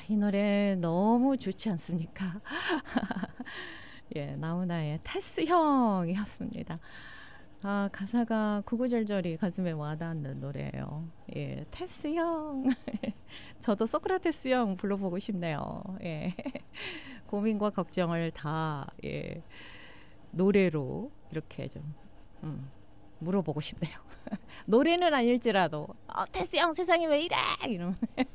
이 노래 너무 좋지 않습니까? 예, 나훈아의 테스형이었습니다. 아, 가사가 구구절절이 가슴에 와닿는 노래예요. 예, 테스형. 저도 소크라테스 형 불러보고 싶네요. 예. 고민과 걱정을 다 예, 노래로 이렇게 좀 물어보고 싶네요. 노래는 아닐지라도 테스 형 세상이 왜 이래 이러면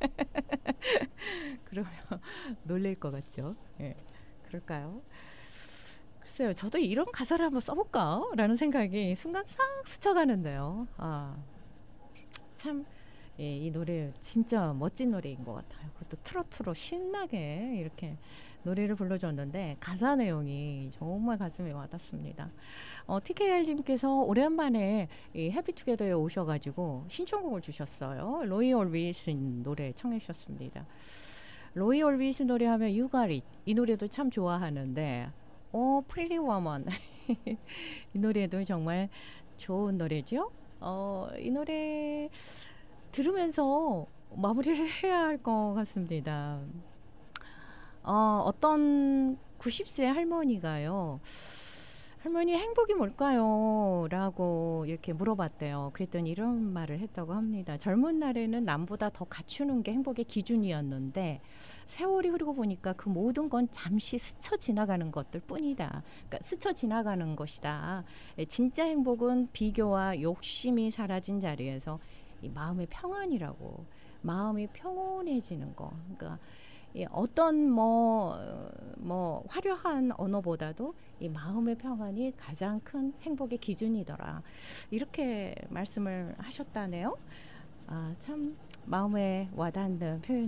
그러면 놀릴 것 같죠. 예, 그럴까요? 글쎄요, 저도 이런 가사를 한번 써볼까라는 생각이 순간 싹 스쳐가는데요. 아, 참, 예, 이 노래 진짜 멋진 노래인 것 같아요. 그것도 트로트로 신나게 이렇게 노래를 불러줬는데 가사 내용이 정말 가슴에 와닿습니다. TKR님께서 오랜만에 이 해피투게더에 오셔가지고 신청곡을 주셨어요. 로이 올비스 노래 청해 주셨습니다. 로이 올비스 노래하면 You Got It 이 노래도 참 좋아하는데 프리티 워먼 이 노래도 정말 좋은 노래죠. 이 노래 들으면서 마무리를 해야 할 것 같습니다. 어떤 90세 할머니가요. 할머니 행복이 뭘까요? 라고 이렇게 물어봤대요. 그랬더니 이런 말을 했다고 합니다. 젊은 날에는 남보다 더 갖추는 게 행복의 기준이었는데 세월이 흐르고 보니까 그 모든 건 잠시 스쳐 지나가는 것들 뿐이다. 그러니까 스쳐 지나가는 것이다. 진짜 행복은 비교와 욕심이 사라진 자리에서 이 마음의 평안이라고. 마음이 평온해지는 거. 그러니까 어떤 뭐 화려한 언어보다도 이 마음의 평안이 가장 큰 행복의 기준이더라. 이렇게 말씀을 하셨다네요. 아, 참 마음에 와닿는 표현.